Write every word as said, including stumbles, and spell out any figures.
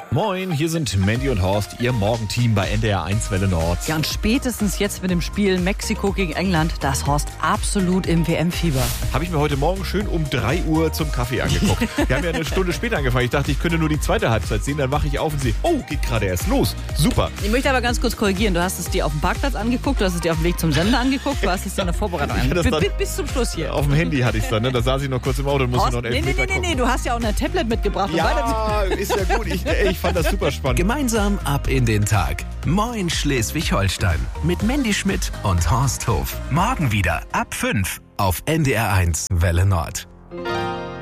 Moin, hier sind Mandy und Horst, Ihr Morgenteam bei N D R eins Welle Nord. Ja, und spätestens jetzt mit dem Spiel Mexiko gegen England, da ist Horst absolut im W M-Fieber. Habe ich mir heute Morgen schön um drei Uhr zum Kaffee angeguckt. Wir haben ja eine Stunde später angefangen. Ich dachte, ich könnte nur die zweite Halbzeit sehen. Dann wache ich auf und sehe, oh, geht gerade erst los. Super. Ich möchte aber ganz kurz korrigieren. Du hast es dir auf dem Parkplatz angeguckt, du hast es dir auf dem Weg zum Sender angeguckt, du hast es dir in der Vorbereitung angeguckt. Bis, bis zum Schluss hier. Auf dem Handy hatte ich es dann, ne? Da saß ich noch kurz im Auto und musste Horst, noch einen nee, nee, Elfmeter nee, nee, gucken. nee, du hast ja auch ein Tablet mitgebracht. Ja, ist ja gut. Ich, ich fand das super spannend. Gemeinsam ab in den Tag. Moin Schleswig-Holstein. Mit Mandy Schmidt und Horst Hof. Morgen wieder ab fünf auf N D R eins Welle Nord.